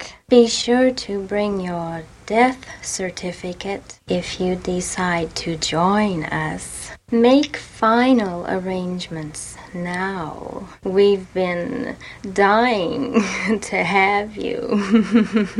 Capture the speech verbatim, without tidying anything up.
back. Be sure to bring your death certificate if you decide to join us. Make final arrangements now. We've been dying to have you.